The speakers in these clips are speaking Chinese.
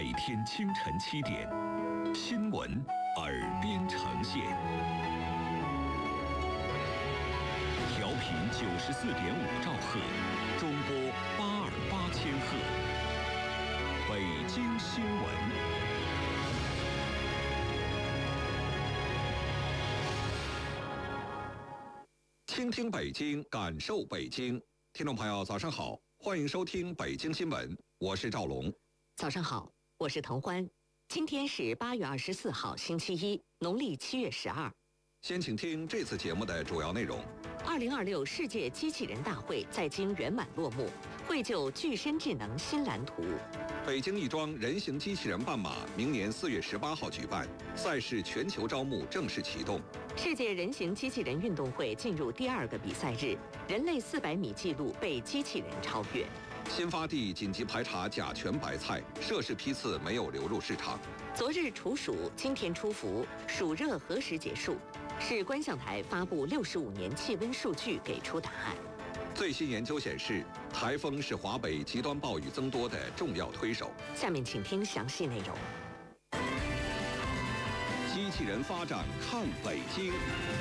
每天清晨7点，新闻耳边呈现。调频94.5兆赫，中波828千赫。北京新闻。倾听北京，感受北京。听众朋友，早上好，欢迎收听北京新闻，我是赵龙。 早上好，我是滕欢。今天是8月24号，星期一，农历7月12。 先请听这次节目的主要内容。 2026世界机器人大会在京圆满落幕，绘就具身智能新蓝图。 北京亦庄人形机器人半马明年4月18号举办，赛事全球招募正式启动。 世界人形机器人运动会进入第2个比赛日，人类400米纪录被机器人超越。 新发地紧急排查甲醛白菜，涉事批次没有流入市场。 昨日处暑，今天出伏，暑热何时结束？市观象台发布65年气温数据，给出答案。 最新研究显示，台风是华北极端暴雨增多的重要推手。 下面请听详细内容。 机器人发展看北京。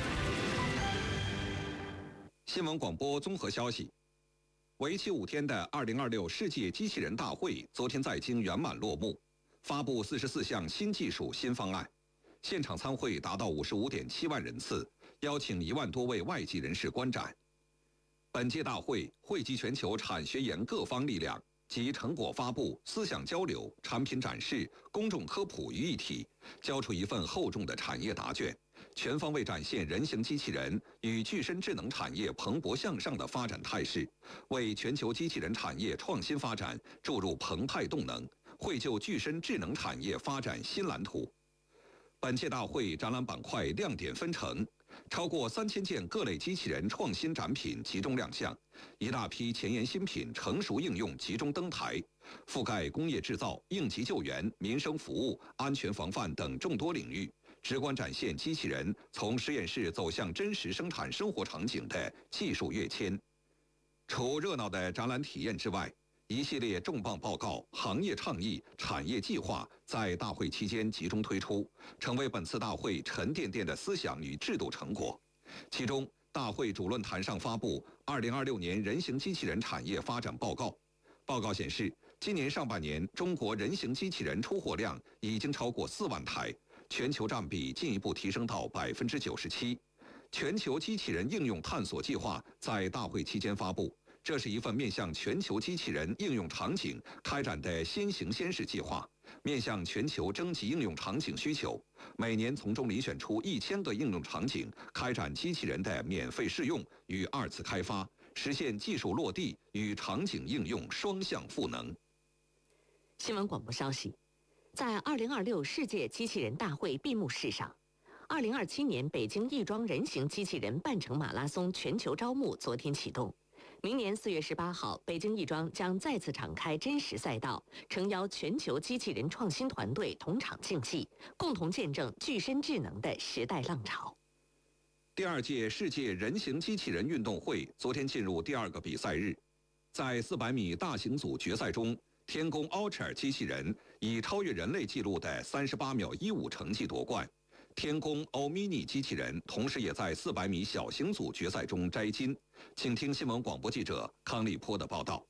新闻广播综合消息，为期5天的2026世界机器人大会昨天在京圆满落幕，发布44项新技术新方案，现场参会达到55.7万人次，邀请1万多位外籍人士观展。本届大会汇集全球产学研各方力量，集成果发布、思想交流、产品展示、公众科普于一体，交出一份厚重的产业答卷，全方位展现人形机器人与具身智能产业蓬勃向上的发展态势，为全球机器人产业创新发展注入澎湃动能，绘就具身智能产业发展新蓝图。本届大会展览板块亮点纷呈，超过3000件各类机器人创新展品集中亮相，一大批前沿新品成熟应用集中登台，覆盖工业制造、应急救援、民生服务、安全防范等众多领域，直观展现机器人从实验室走向真实生产生活场景的技术跃迁。除热闹的展览体验之外，一系列重磅报告、行业倡议、产业计划在大会期间集中推出，成为本次大会沉甸甸的思想与制度成果。其中，大会主论坛上发布2026年人形机器人产业发展报告。报告显示，今年上半年中国人形机器人出货量已经超过4万台，全球占比进一步提升到97%。全球机器人应用探索计划在大会期间发布。这是一份面向全球机器人应用场景开展的先行先试计划，面向全球征集应用场景需求，每年从中遴选出1000个应用场景，开展机器人的免费试用与2次开发，实现技术落地与场景应用双向赋能。 新闻广播消息，在2026世界机器人大会闭幕式上，2027年北京亦庄人形机器人半程马拉松全球招募昨天启动。明年4月18号，北京亦庄将再次敞开真实赛道，诚邀全球机器人创新团队同场竞技，共同见证具身智能的时代浪潮。 第2届世界人形机器人运动会昨天进入第2个比赛日，在400米大型组决赛中，天宫 Ultra 机器人以超越人类纪录的38秒15成绩夺冠。天宫 Omni 机器人同时也在400米小型组决赛中摘金。请听新闻广播记者康立波的报道。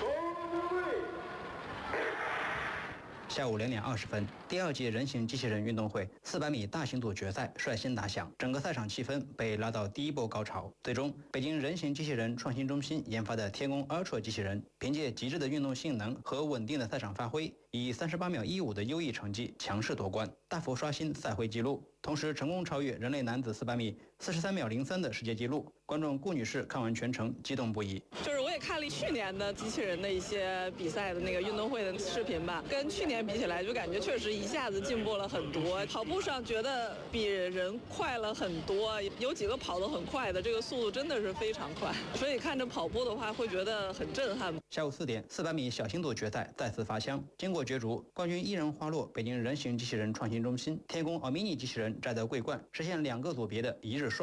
下午2点20分，第2届人形机器人运动会400米大型组决赛率先打响，整个赛场气氛被拉到第一波高潮。最终，北京人形机器人创新中心研发的天宫 Ultra 机器人，凭借极致的运动性能和稳定的赛场发挥，以38秒15的优异成绩强势夺冠，大幅刷新赛会纪录，同时成功超越人类男子400米43秒03的世界纪录。观众顾女士看完全程激动不已。 就是我也看了去年的机器人的一些比赛的那个运动会的视频吧，跟去年比起来，就感觉确实一下子进步了很多。跑步上觉得比人快了很多，有几个跑得很快的，这个速度真的是非常快，所以看着跑步的话会觉得很震撼。 下午4点，400米小型组决赛再次发枪，经过角逐，冠军一人花落北京人形机器人创新中心，天宫 Omni 机器人摘得桂冠，实现2个组别的一日双冠。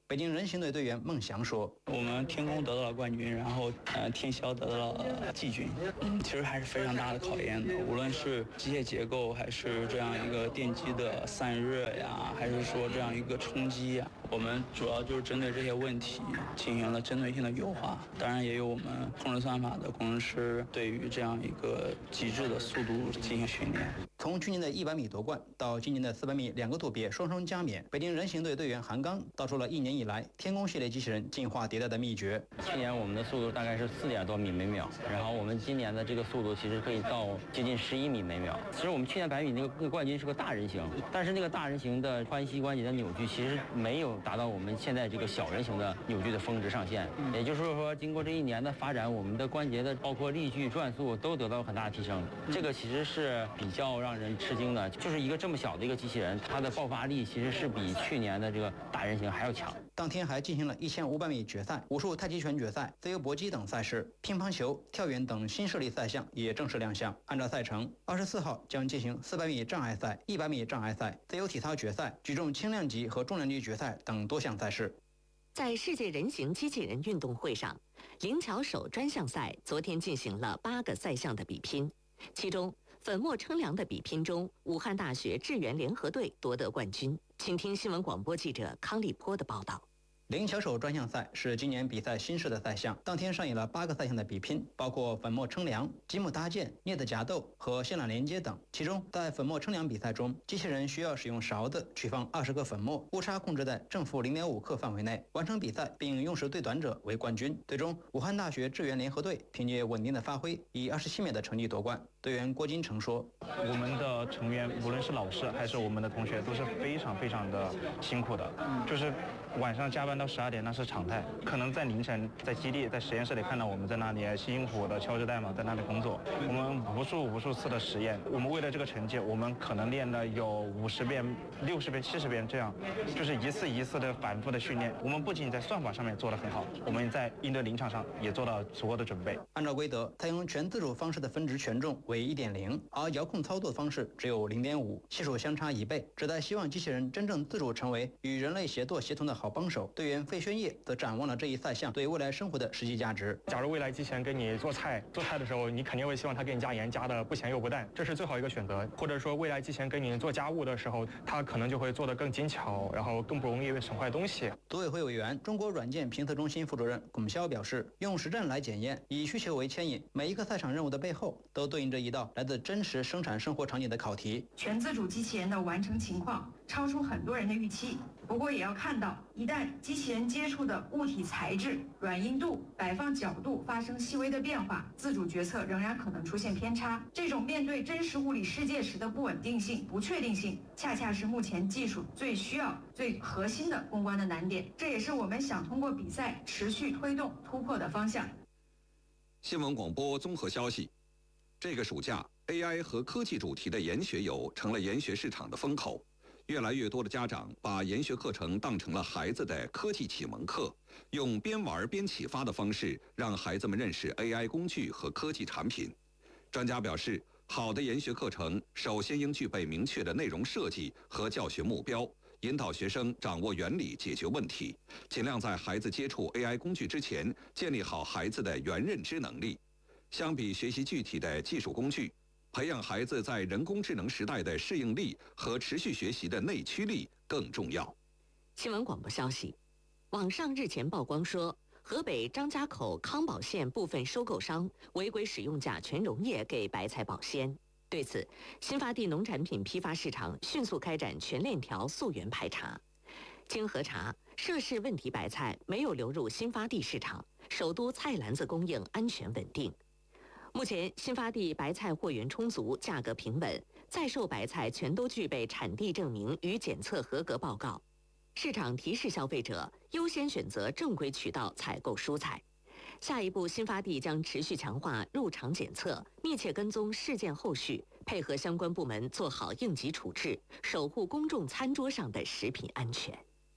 北京人行队队员孟祥说：“ 我们天宫得到了冠军，然后天霄得到了季军，其实还是非常大的考验的。无论是机械结构，还是这样一个电机的散热呀，还是说这样一个冲击呀，我们主要就是针对这些问题进行了针对性的优化。当然，也有我们控制算法的工程师对于这样一个极致的速度进行训练。” 从去年的100米夺冠到今年的400米2个度别双双加冕，北京人行队队员韩刚道出了1年以来天宫系列机器人进化迭代的秘诀。 去年我们的速度大概是4点多米每秒，然后我们今年的这个速度其实可以到接近11米每秒。其实我们去年100米那个冠军是个大人型，但是那个大人型的髋膝关节的扭矩其实没有达到我们现在这个小人型的扭矩的峰值上限。也就是说，经过这1年的发展，我们的关节的包括力矩、转速都得到很大的提升。这个其实是比较让人吃惊的，就是一个这么小的一个机器人，它的爆发力其实是比去年的这个大人型还要强。 当天还进行了1500米决赛、武术太极拳决赛、自由搏击等赛事，乒乓球、跳远等新设立赛项也正式亮相。按照赛程，24号将进行400米障碍赛、100米障碍赛、自由体操决赛、举重轻量级和重量级决赛等多项赛事。 在世界人形机器人运动会上，灵巧手专项赛昨天进行了8个赛项的比拼，其中粉末称量的比拼中，武汉大学智源联合队夺得冠军。请听新闻广播记者康立波的报道。 灵巧手专项赛是今年比赛新设的赛项，当天上演了8个赛项的比拼，包括粉末称量、积木搭建、镊子夹斗和线缆连接等。其中，在粉末称量比赛中，机器人需要使用勺子取放20个粉末，误差控制在正负0.5克范围内，完成比赛并用时最短者为冠军。最终，武汉大学智源联合队凭借稳定的发挥，以27秒的成绩夺冠。队员郭金成说：“ 我们的成员无论是老师还是我们的同学，都是非常的辛苦的，就是晚上加班到12点那是常态，可能在凌晨在基地在实验室里看到我们在那里辛苦的敲着代码在那里工作，我们无数次的实验，我们为了这个成绩，我们可能练了有50遍、60遍、70遍这样，就是一次的反复的训练。我们不仅在算法上面做得很好，我们在应对临场上也做到足够的准备。 按照规则，采用全自主方式的分值权重为1.0，而遥控操作方式只有0.5，系数相差1倍，旨在希望机器人真正自主成为与人类协作协同的好帮手。队员费宣业则展望了这一赛项对未来生活的实际价值。 假如未来机器人给你做菜的时候，你肯定会希望它给你加盐，加的不咸又不淡，这是最好一个选择。或者说未来机器人给你做家务的时候，它可能就会做得更精巧，然后更不容易损坏东西。 组委会委员、中国软件评测中心副主任龚潇表示，用实战来检验，以需求为牵引，每一个赛场任务的背后都对应着一道来自真实生产生活场景的考题。 全自主机器人的完成情况超出很多人的预期，不过也要看到，一旦机器人接触的物体材质、软硬度、摆放角度发生细微的变化，自主决策仍然可能出现偏差。这种面对真实物理世界时的不稳定性、不确定性，恰恰是目前技术最需要、最核心的攻关的难点。这也是我们想通过比赛持续推动突破的方向。 新闻广播综合消息：这个暑假 ，AI 和科技主题的研学游成了研学市场的风口。越来越多的家长把研学课程当成了孩子的科技启蒙课，用边玩边启发的方式，让孩子们认识 AI 工具和科技产品。专家表示，好的研学课程首先应具备明确的内容设计和教学目标，引导学生掌握原理解决问题，尽量在孩子接触 AI 工具之前，建立好孩子的原认知能力。相比学习具体的技术工具，培养孩子在人工智能时代的适应力和持续学习的内驱力更重要。 新闻广播消息，网上日前曝光说，河北张家口康保县部分收购商违规使用甲醛溶液给白菜保鲜。对此，新发地农产品批发市场迅速开展全链条溯源排查。经核查，涉事问题白菜没有流入新发地市场，首都菜篮子供应安全稳定。目前，新发地白菜货源充足，价格平稳，在售白菜全都具备产地证明与检测合格报告。市场提示消费者优先选择正规渠道采购蔬菜。下一步，新发地将持续强化入场检测，密切跟踪事件后续，配合相关部门做好应急处置，守护公众餐桌上的食品安全。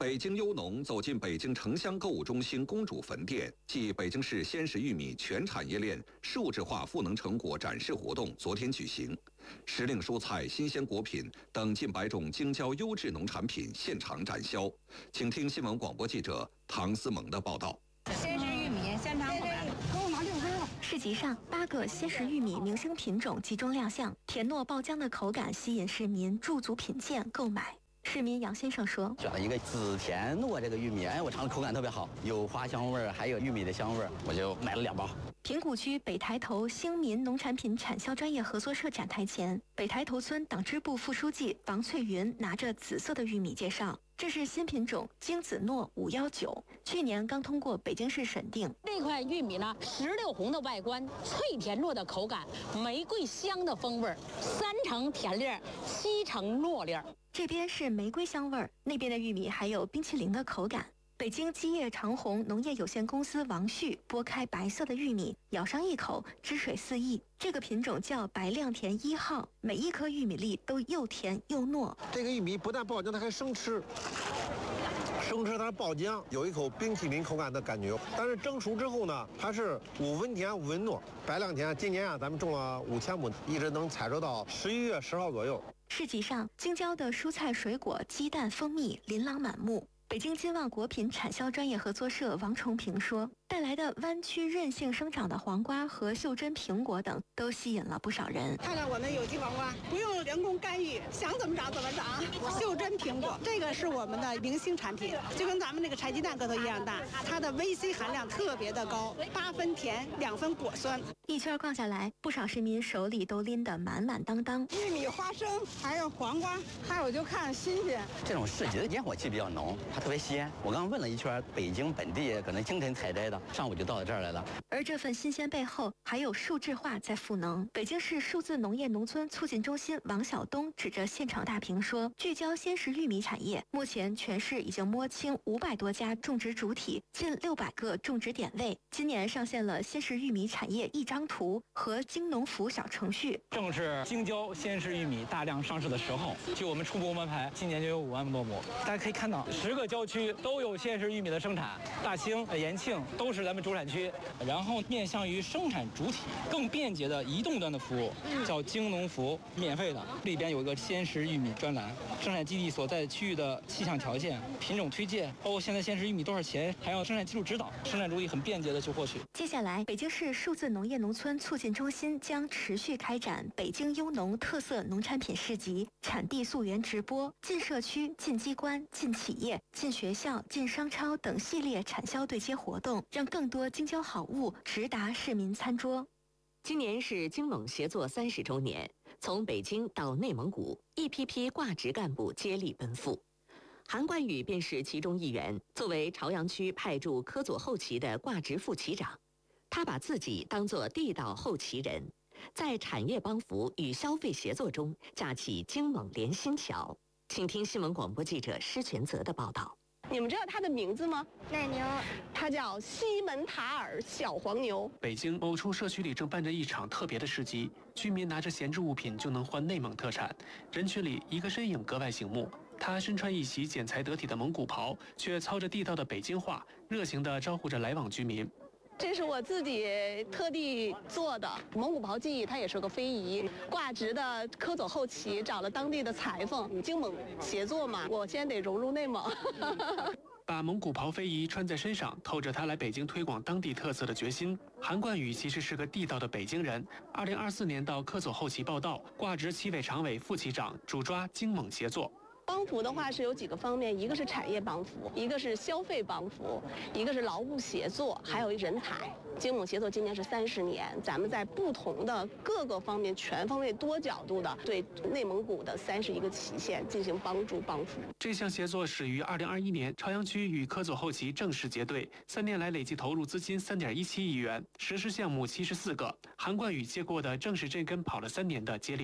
北京优农走进北京城乡购物中心公主坟店暨北京市鲜食玉米全产业链数字化赋能成果展示活动昨天举行，时令蔬菜、新鲜果品等近100种京郊优质农产品现场展销。请听新闻广播记者唐思萌的报道。 鲜食玉米现场口感，给我拿6根吧。 市集上8个鲜食玉米明星品种集中亮相，甜糯爆浆的口感吸引市民驻足品鉴购买。市民杨先生说：“ 选了一个紫甜糯这个玉米，我尝的口感特别好，有花香味儿，还有玉米的香味儿，我就买了2包。” 平谷区北抬头兴民农产品产销专业合作社展台前，北抬头村党支部副书记王翠云拿着紫色的玉米介绍。这是新品种京紫糯519，去年刚通过北京市审定。 这块玉米呢，石榴红的外观，脆甜糯的口感，玫瑰香的风味，3成甜粒，7成糯粒。 这边是玫瑰香味儿，那边的玉米还有冰淇淋的口感。北京基业长虹农业有限公司王旭剥开白色的玉米，咬上一口，汁水四溢。这个品种叫白亮甜1号，每一颗玉米粒都又甜又糯。 这个玉米不但爆浆，它还生吃。生吃它爆浆，有一口冰淇淋口感的感觉。但是蒸熟之后呢，它是5分甜5分糯。白亮甜今年咱们种了5000亩，一直能采收到11月10号左右。 市集上，京郊的蔬菜水果、鸡蛋、蜂蜜琳琅满目。北京金旺果品产销专业合作社王崇平说，带来的湾区韧性生长的黄瓜和袖珍苹果等，都吸引了不少人。 看看我们有机黄瓜，不用人工干预，想怎么长怎么长。袖珍苹果，这个是我们的明星产品，就跟咱们那个柴鸡蛋个头一样大，它的 VC 含量特别的高，8分甜，2分果酸。 一圈逛下来，不少市民手里都拎得满满当当。 玉米、花生，还有黄瓜，还有就看新鲜。 这种市集的烟火气比较浓，它特别鲜。我刚问了一圈，北京本地可能清晨采摘的，上午就到这儿来了。 而这份新鲜背后，还有数字化在赋能。北京市数字农业农村促进中心王晓东指着现场大屏说：“聚焦鲜食玉米产业，目前全市已经摸清500多家种植主体，近600个种植点位。今年上线了鲜食玉米产业一张图和京农服小程序。 正是京郊鲜食玉米大量上市的时候。据我们初步安排，今年就有5万多亩。大家可以看到，10个郊区都有鲜食玉米的生产，大兴、延庆都是咱们主产区。然后面向于生产主体更便捷的移动端的服务，叫京农服，免费的。里边有一个鲜食玉米专栏，生产基地所在区域的气象条件、品种推荐，包括现在鲜食玉米多少钱，还有生产技术指导，生产主体很便捷的去获取。 接下来，北京市数字农业农村促进中心将持续开展北京优农特色农产品市集、产地溯源直播、进社区、进机关、进企业、进学校、进商超等系列产销对接活动，让更多京郊好物直达市民餐桌。 今年是京蒙协作30周年，从北京到内蒙古，一批批挂职干部接力奔赴。韩冠宇便是其中一员。作为朝阳区派驻科佐后旗的挂职副旗长，他把自己当作地道后旗人，在产业帮扶与消费协作中架起京蒙联心桥。请听新闻广播记者施全泽的报道。 你们知道它的名字吗？ 奶牛， 它叫西门塔尔小黄牛。 北京某处社区里正办着一场特别的市集，居民拿着闲置物品就能换内蒙特产。人群里一个身影格外醒目，他身穿一袭剪裁得体的蒙古袍，却操着地道的北京话，热情地招呼着来往居民。 这是我自己特地做的蒙古袍技艺，它也是个非遗。挂职的科佐后旗找了当地的裁缝，京蒙协作嘛，我先得融入内蒙。 把蒙古袍非遗穿在身上，透着他来北京推广当地特色的决心。韩冠宇其实是个地道的北京人。2024年到科佐后旗报到，挂职旗委常委、副旗长，主抓京蒙协作。 帮扶的话是有几个方面，一个是产业帮扶，一个是消费帮扶，一个是劳务协作，还有人才。京蒙协作今年是30年，咱们在不同的各个方面、全方位、多角度的对内蒙古的31个旗县进行帮助帮扶。 这项协作始于2021年，朝阳区与科佐后旗正式结对，3年来累计投入资金3.17亿元，实施项目74个。韩冠宇接过的正是这根跑了3年的接力棒。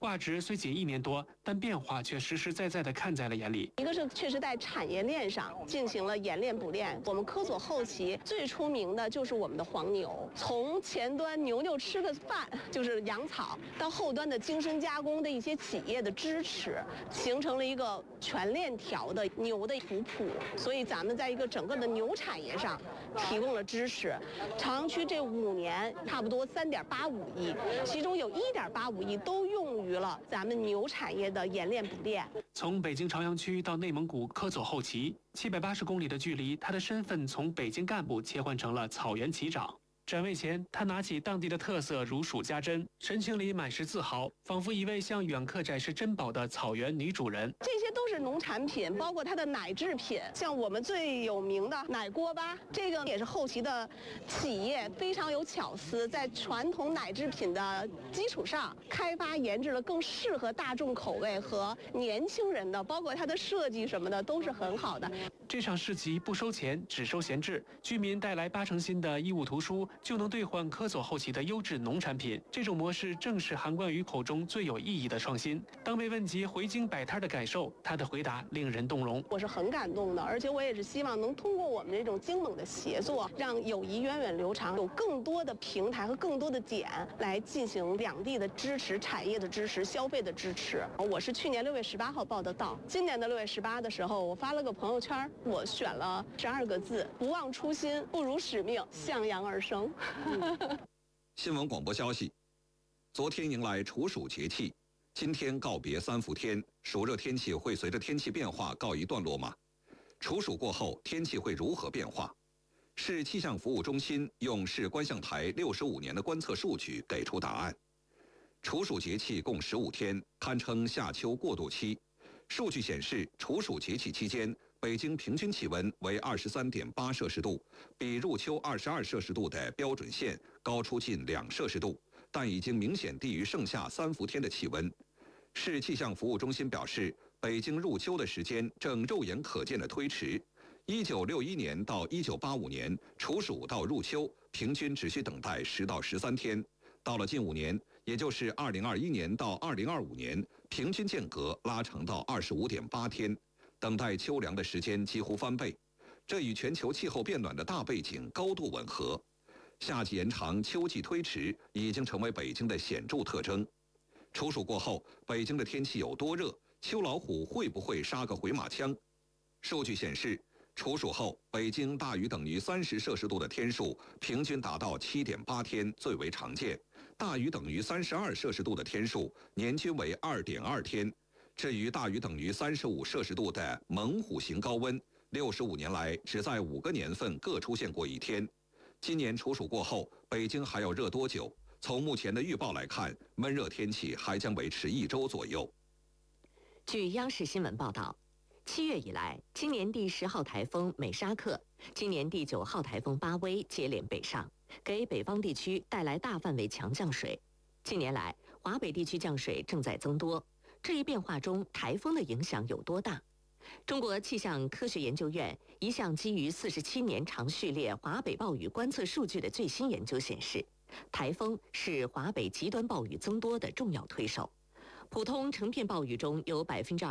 挂职虽仅1年多，但变化却实实在在地看在了眼里。 一个是确实在产业链上进行了演练补练。我们科佐后期最出名的就是我们的黄牛，从前端牛吃个饭就是养草，到后端的精深加工的一些企业的支持，形成了一个全链条的牛的图谱。所以咱们在一个整个的牛产业上提供了支持。朝阳区这5年差不多3.85亿，其中有1.85亿都用于了咱们牛产业的演练补练。 从北京朝阳区到内蒙古科佐后旗，780公里的距离，他的身份从北京干部切换成了草原旗长。展位前，他拿起当地的特色如数家珍，神情里满是自豪，仿佛一位向远客展示珍宝的草原女主人。 这些都是农产品，包括它的奶制品，像我们最有名的奶锅巴，这个也是后期的企业非常有巧思，在传统奶制品的基础上，开发研制了更适合大众口味和年轻人的，包括它的设计什么的都是很好的。 这场市集不收钱，只收闲置，居民带来8成新的义务图书，就能兑换科佐后旗的优质农产品。这种模式正是韩冠宇口中最有意义的创新。当被问及回京摆摊的感受，他的回答令人动容。 我是很感动的，而且我也是希望能通过我们这种精猛的协作，让友谊源远流长，有更多的平台和更多的点来进行两地的支持、产业的支持、消费的支持。我是去年6月18号报的到，今年的6月18的时候，我发了个朋友圈，我选了12个字：不忘初心，不辱使命，向阳而生。 新闻广播消息：昨天迎来处暑节气，今天告别3伏天，暑热天气会随着天气变化告一段落吗？处暑过后，天气会如何变化？市气象服务中心用市观象台65年的观测数据给出答案。处暑节气共15天，堪称夏秋过渡期。数据显示，处暑节气期间，北京平均气温为23.8摄氏度，比入秋22摄氏度的标准线高出近2摄氏度，但已经明显低于盛夏3伏天的气温。市气象服务中心表示，北京入秋的时间正肉眼可见的推迟。1961年到1985年，处暑到入秋平均只需等待10到13天，到了近5年，也就是2021年到2025年，平均间隔拉长到25.8天。等待秋凉的时间几乎翻倍，这与全球气候变暖的大背景高度吻合。夏季延长、秋季推迟已经成为北京的显著特征。处暑过后，北京的天气有多热？秋老虎会不会杀个回马枪？数据显示，处暑后，北京大于等于30摄氏度的天数平均达到7.8天，最为常见；大于等于32摄氏度的天数年均为2.2天。至于大于等于35摄氏度的猛虎型高温，65年来只在5个年份各出现过1天。今年处暑过后，北京还要热多久？从目前的预报来看，闷热天气还将维持1周左右。 据央视新闻报道，7月以来，今年第10号台风美沙克、今年第9号台风巴威接连北上，给北方地区带来大范围强降水。近年来，华北地区降水正在增多。这一变化中，台风的影响有多大？中国气象科学研究院一项基于47年长序列华北暴雨观测数据的最新研究显示，台风是华北极端暴雨增多的重要推手。普通成片暴雨中有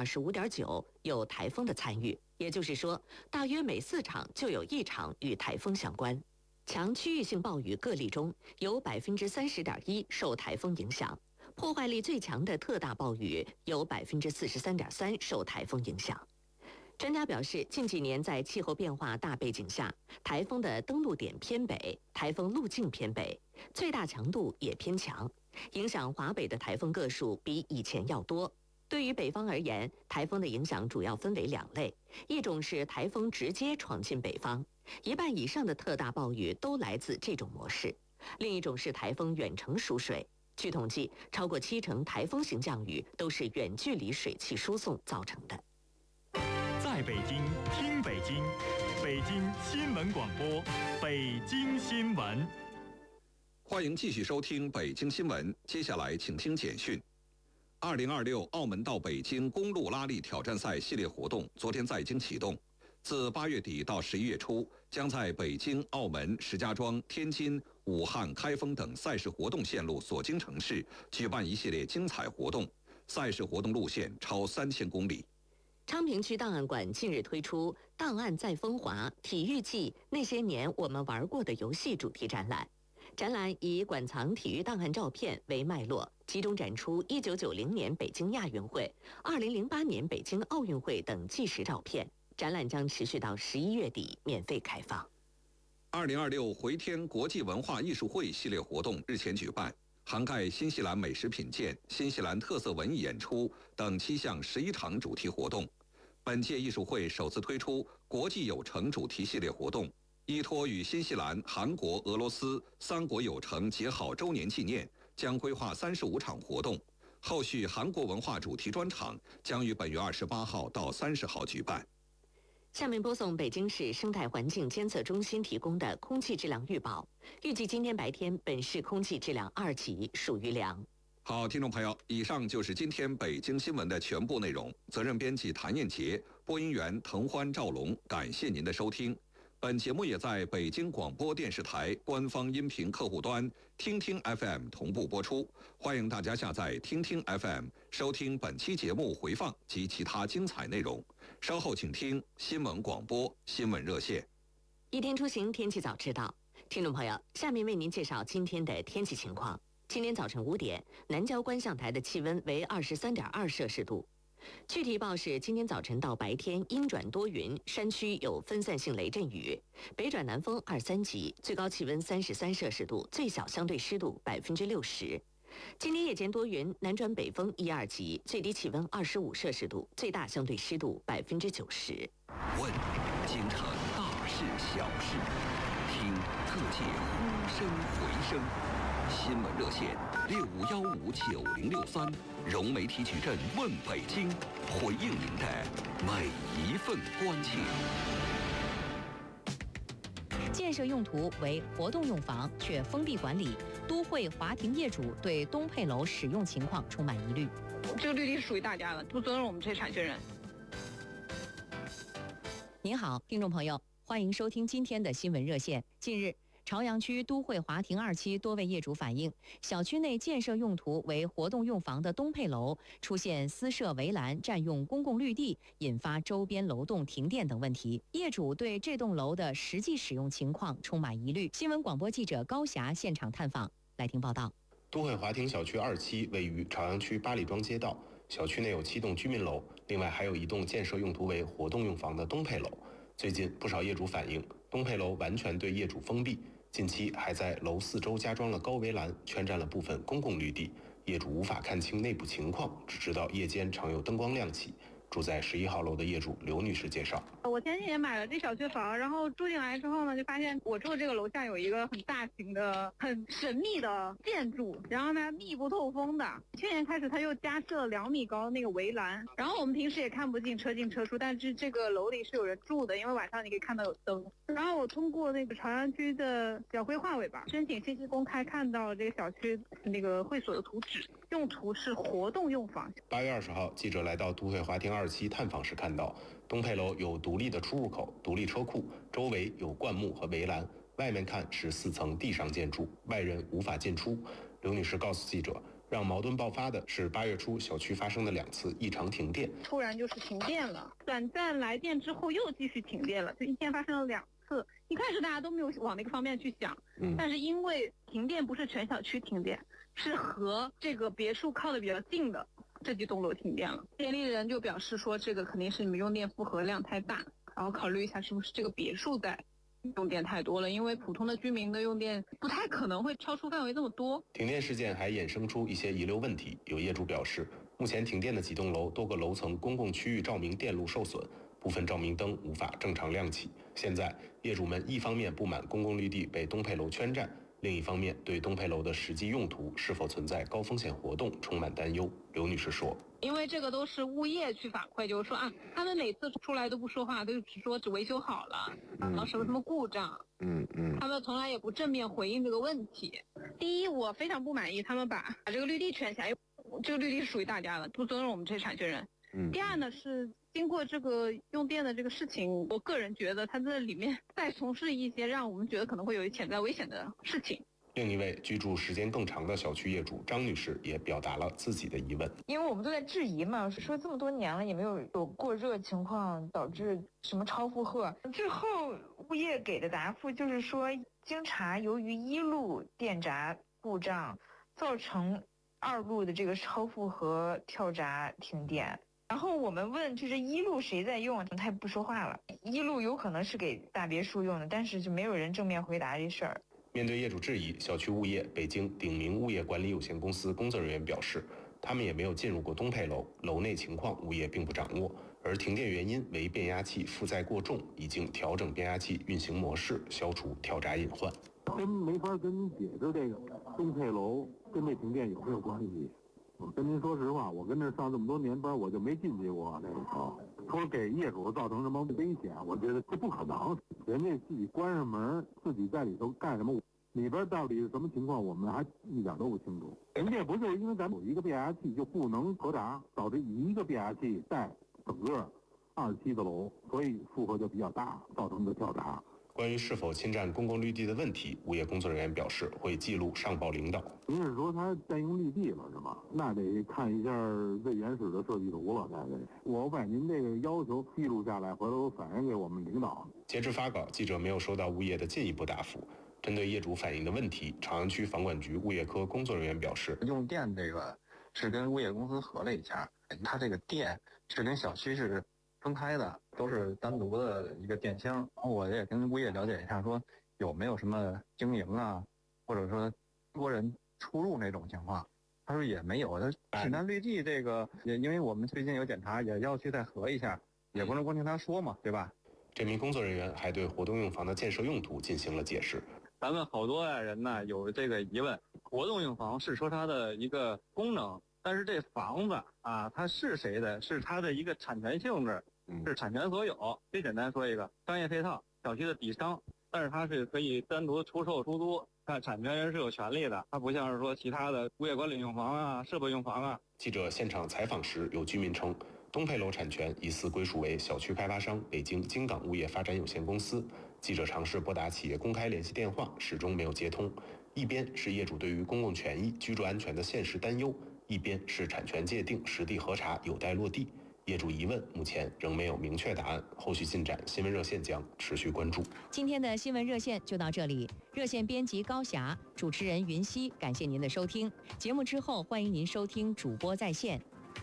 25.9%有台风的参与，也就是说，大约每4场就有1场与台风相关。强区域性暴雨个例中有30.1%受台风影响。破坏力最强的特大暴雨有43.3%受台风影响。专家表示，近几年在气候变化大背景下，台风的登陆点偏北，台风路径偏北，最大强度也偏强，影响华北的台风个数比以前要多。对于北方而言，台风的影响主要分为2类，一种是台风直接闯进北方，1半以上的特大暴雨都来自这种模式；另一种是台风远程输水。据统计，超过70%台风型降雨都是远距离水汽输送造成的。 在北京听北京，北京新闻广播，北京新闻。 欢迎继续收听北京新闻，接下来请听简讯。2026澳门到北京公路拉力挑战赛系列活动昨天在京启动，自8月底到11月初，将在北京、澳门、石家庄、天津、武汉、开封等赛事活动线路所经城市举办一系列精彩活动， 赛事活动路线超3000公里。 昌平区档案馆近日推出《档案在风华：体育季那些年我们玩过的游戏》主题展览。展览以馆藏体育档案照片为脉络，集中展出1990年北京亚运会、2008年北京奥运会等纪实照片。展览将持续到11月底，免费开放。 2026回天国际文化艺术会系列活动日前举办，涵盖新西兰美食品鉴、新西兰特色文艺演出等7项11场主题活动。本届艺术会首次推出国际友城主题系列活动，依托与新西兰、韩国、俄罗斯3国友城结好周年纪念，将规划35场活动。后续韩国文化主题专场将于本月28号到30号举办。 下面播送北京市生态环境监测中心提供的空气质量预报。预计今天白天本市空气质量2级，属于良。 好，听众朋友，以上就是今天北京新闻的全部内容。责任编辑谭艳杰，播音员滕欢、赵龙，感谢您的收听。本节目也在北京广播电视台官方音频客户端听听 FM 同步播出，欢迎大家下载听听 FM 收听本期节目回放及其他精彩内容。稍后请听新闻广播新闻热线。 一天出行天气早知道，听众朋友，下面为您介绍今天的天气情况。今天早晨5点，南郊观象台的气温为23.2摄氏度。具体报是今天早晨到白天阴转多云，山区有分散性雷阵雨，北转南风2、3级，最高气温33摄氏度，最小相对湿度60%。今天夜间多云，南转北风1、2级，最低气温25摄氏度，最大相对湿度90%。 问京城大事小事，听各界呼声回声。新闻热线65159063，融媒体矩阵问北京，回应您的每一份关切。 建设用途为活动用房，却封闭管理，都会华庭业主对东配楼使用情况充满疑虑。 这个绿地是属于大家的，不尊重我们这些产权人。 您好，听众朋友，欢迎收听今天的新闻热线。近日，朝阳区都会华庭2期多位业主反映，小区内建设用途为活动用房的东配楼出现私设围栏、占用公共绿地，引发周边楼栋停电等问题。业主对这栋楼的实际使用情况充满疑虑。新闻广播记者高霞现场探访，来听报道。 都会华庭小区2期位于朝阳区八里庄街道，小区内有7栋居民楼，另外还有1栋建设用途为活动用房的东配楼。最近不少业主反映，东配楼完全对业主封闭。近期还在楼4周加装了高围栏，圈占了部分公共绿地，业主无法看清内部情况，只知道夜间常有灯光亮起。住在11号楼的业主刘女士介绍， 我前几年买了这小区房，然后住进来之后呢，就发现我住的这个楼下有一个很大型的、很神秘的建筑，然后呢密不透风的。去年开始他又加设了2米高的那个围栏，然后我们平时也看不进车进车出，但是这个楼里是有人住的，因为晚上你可以看到有灯。然后我通过那个朝阳区的小规划委吧申请信息公开，看到这个小区那个会所的图纸，用途是活动用房。 8月20号，记者来到都会华庭2期探访时看到，东配楼有独立的出入口、独立车库，周围有灌木和围栏，外面看是4层地上建筑，外人无法进出。刘女士告诉记者，让矛盾爆发的是8月初小区发生的2次异常停电， 突然就是停电了，短暂来电之后又继续停电了，就一天发生了2次。一开始大家都没有往那个方面去想，但是因为停电不是全小区停电，是和这个别墅靠得比较近的这几栋楼停电了。电力人就表示说，这个肯定是你们用电负荷量太大，然后考虑一下是不是这个别墅在用电太多了，因为普通的居民的用电不太可能会超出范围这么多。 停电事件还衍生出一些遗留问题，有业主表示，目前停电的几栋楼多个楼层公共区域照明电路受损，部分照明灯无法正常亮起。现在业主们一方面不满公共绿地被东配楼圈占，另一方面对东配楼的实际用途是否存在高风险活动充满担忧。刘女士说， 因为这个都是物业去反馈，就是说啊，他们每次出来都不说话，都只说只维修好了，然后什么故障，他们从来也不正面回应这个问题。第一，我非常不满意他们把这个绿地圈起来，因为这个绿地是属于大家的，不尊重我们这些产权人。第二呢，是经过这个用电的这个事情，我个人觉得他在里面再从事一些让我们觉得可能会有潜在危险的事情。 另一位居住时间更长的小区业主张女士也表达了自己的疑问。 因为我们都在质疑嘛，说这么多年了也没有过热情况导致什么超负荷。之后物业给的答复就是说，经查由于1路电闸故障造成2路的这个超负荷跳闸停电。然后我们问就是1路谁在用，他也不说话了。1路有可能是给大别墅用的，但是就没有人正面回答这事儿。 面对业主质疑，小区物业北京鼎明物业管理有限公司工作人员表示，他们也没有进入过东配楼，楼内情况物业并不掌握，而停电原因为变压器负载过重，已经调整变压器运行模式，消除跳闸隐患。 真没法跟您解释这个东配楼跟这停电有没有关系。我跟您说实话，我跟这上这么多年班，我就没进去过这个说给业主造成什么危险，我觉得这不可能。人家自己关上门，自己在里头干什么，里边到底是什么情况，我们还一点都不清楚。人家不就是因为咱们有一个变压器就不能核闸，导致一个变压器带整个2期的楼，所以负荷就比较大，造成的跳闸。 关于是否侵占公共绿地的问题，物业工作人员表示会记录上报领导。 您是说他占用绿地了是吗？那得看一下最原始的设计图了，才得。我把您这个要求记录下来，回头反映给我们领导。 截至发稿，记者没有收到物业的进一步答复。针对业主反映的问题，朝阳区房管局物业科工作人员表示， 用电这个是跟物业公司核了一下，它这个电是跟小区是分开的，都是单独的一个电箱。我也跟物业了解一下，说有没有什么经营啊，或者说多人出入那种情况。他说也没有。他侵占绿地这个，也因为我们最近有检查，也要去再核一下，也不能光听他说嘛，对吧？ 这名工作人员还对活动用房的建设用途进行了解释。 咱们好多人呢有这个疑问，活动用房是说它的一个功能，但是这房子啊，它是谁的？是它的一个产权性质，是产权所有。最简单说一个商业配套，小区的底商，但是它是可以单独出售出租，但产权人是有权利的，它不像是说其他的物业管理用房啊、设备用房啊。 记者现场采访时，有居民称，东配楼产权疑似归属为小区开发商北京京港物业发展有限公司。记者尝试拨打企业公开联系电话，始终没有接通。一边是业主对于公共权益、居住安全的现实担忧，一边是产权界定、实地核查有待落地。业主疑问目前仍没有明确答案，后续进展新闻热线将持续关注。 今天的新闻热线就到这里，热线编辑高霞，主持人云溪，感谢您的收听。节目之后欢迎您收听主播在线。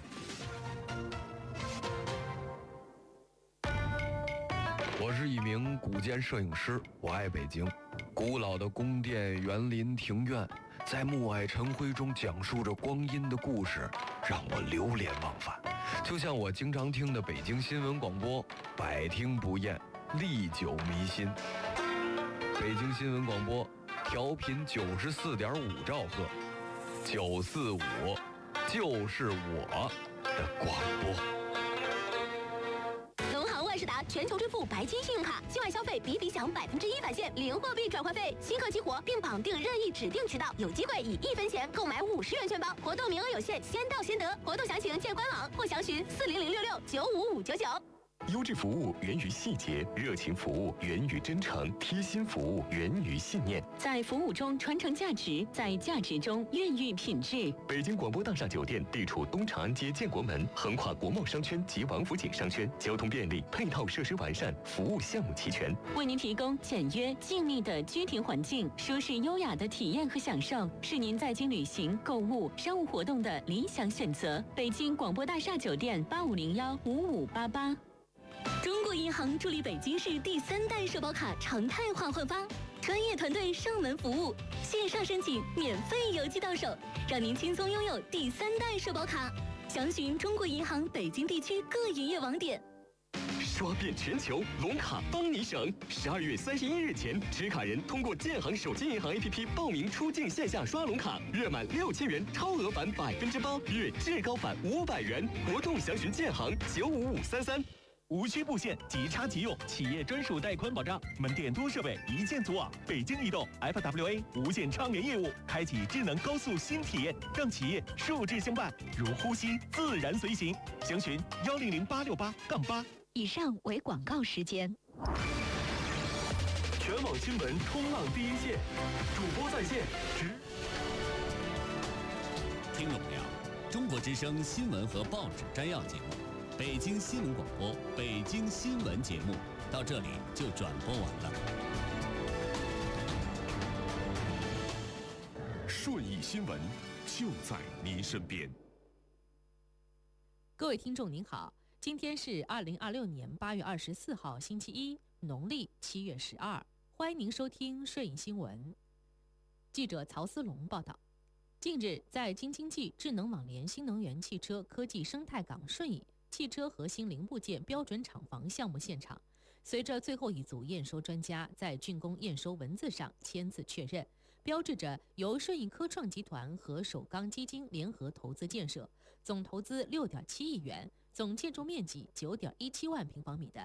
我是一名古建摄影师，我爱北京。古老的宫殿、园林、庭院，在暮霭晨辉中讲述着光阴的故事，让我流连忘返。就像我经常听的北京新闻广播，百听不厌，历久弥新。北京新闻广播，调频94.5兆赫，945就是我的广播。 万事达全球支付白金信用卡，境外消费比享1%返现，零货币转换费，新客激活，并绑定任意指定渠道，有机会以1分钱购买50元券包，活动名额有限，先到先得。活动详情见官网或详询40066955599。 优质服务源于细节，热情服务源于真诚，贴心服务源于信念。 在服务中传承价值，在价值中孕育品质。 北京广播大厦酒店地处东长安街建国门，横跨国贸商圈及王府井商圈，交通便利，配套设施完善，服务项目齐全， 为您提供简约静谧的居庭环境，舒适优雅的体验和享受，是您在京旅行、购物、商务活动的理想选择。北京广播大厦酒店85015588。中国银行助力北京市第3代社保卡常态化换发，专业团队上门服务，线上申请免费邮寄到手，让您轻松拥有第3代社保卡。详询中国银行北京地区各营业网点。 刷遍全球，龙卡帮你省。12月31日前，持卡人通过建行手机银行 APP 报名出境线下刷龙卡，月满6000元超额返8%，月至高返500元。活动详询建行95533。 无需布线，即插即用，企业专属带宽保障，门店多设备，一键组网。北京移动 FWA 无线畅联业务，开启智能高速新体验，让企业数字相伴，如呼吸，自然随行。详询1000868-8。 以上为广告时间。 全全网新闻冲浪第一线，主播在线听众朋友，中国之声新闻和报纸摘要节目，北京新闻广播北京新闻节目到这里就转播完了。 顺义新闻就在您身边。 各位听众您好，今天是2026年8月24号星期一，农历7月12，欢迎您收听顺义新闻。记者曹思龙报道。近日，在京津冀智能网联新能源汽车科技生态港顺义汽车核心零部件标准厂房项目现场，随着最后一组验收专家在竣工验收文字上签字确认，标志着由顺义科创集团和首钢基金联合投资建设，总投资6.7亿元，总建筑面积9.17万平方米的